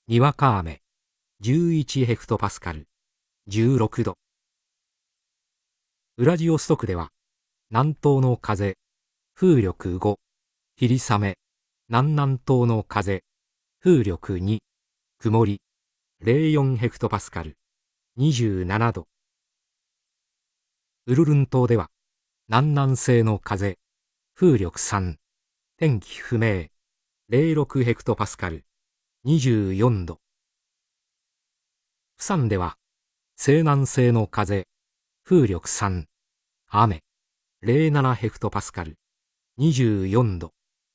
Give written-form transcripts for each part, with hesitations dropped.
にわか雨、11ヘクトパスカル、16度。ウラジオストクでは、南東の風、風力5、霧雨、南南東の風、風力2、曇り、04ヘクトパスカル、27度。ウルルン島では、南南西の風、風力3、天気不明、06ヘクトパスカル、24度。プサンでは、西南西の風、風力3、雨、07ヘクトパスカル、24度。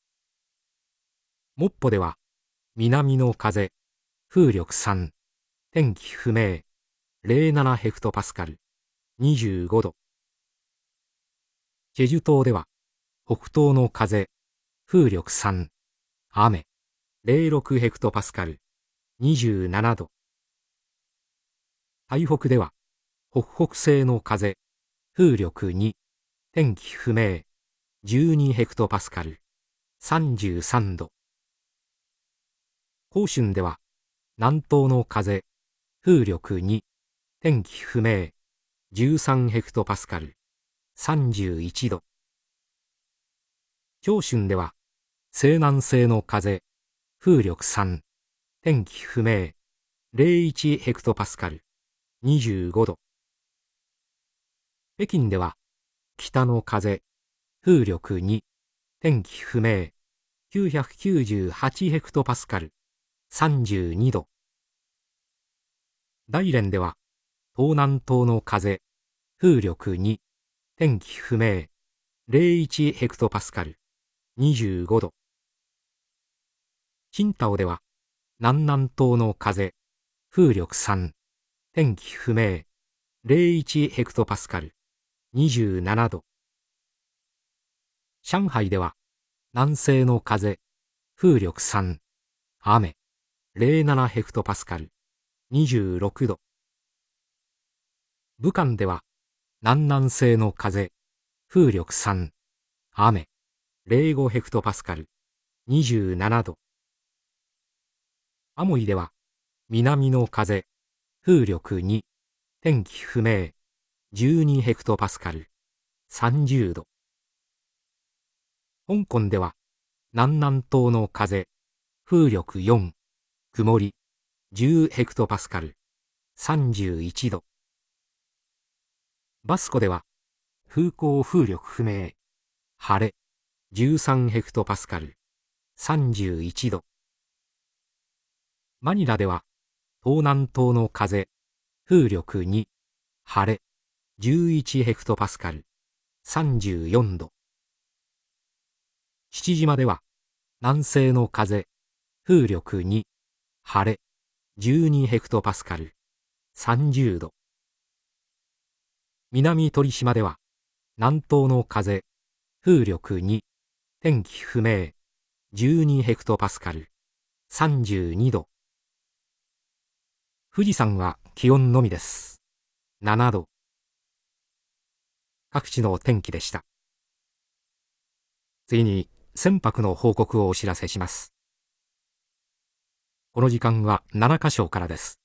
モッポでは、南の風、風力3、天気不明、07ヘクトパスカル、25度。チェジュ島では、北東の風、風力3、雨、06ヘクトパスカル、27度。台北では、北北西の風、風力2、天気不明、12ヘクトパスカル、33度。広春では、南東の風、風力2、天気不明、13ヘクトパスカル、31度。長春では、西南西の風、風力3、天気不明、01ヘクトパスカル、25度。北京では、北の風、風力2、天気不明、998ヘクトパスカル、32度。大連では、東南東の風、風力2、天気不明、01ヘクトパスカル、25度。青島では、南南東の風、風力3、天気不明、01ヘクトパスカル、27度。上海では、南西の風、風力3、雨、07ヘクトパスカル、26度。武漢では、南南西の風、風力3、雨、05ヘクトパスカル、27度。アモイでは、南の風、風力2、天気不明、12ヘクトパスカル、30度。香港では、南南東の風、風力4、曇り、10ヘクトパスカル、31度。バスコでは、風向風力不明、晴れ、13ヘクトパスカル、31度。マニラでは、東南東の風、風力2、晴れ、11ヘクトパスカル、34度。父島では、南西の風、風力2、晴れ、12ヘクトパスカル、30度。南鳥島では、南東の風、風力2、天気不明、12ヘクトパスカル、32度。富士山は気温のみです。7度。各地の天気でした。次に、船舶の報告をお知らせします。この時間は7カ所からです。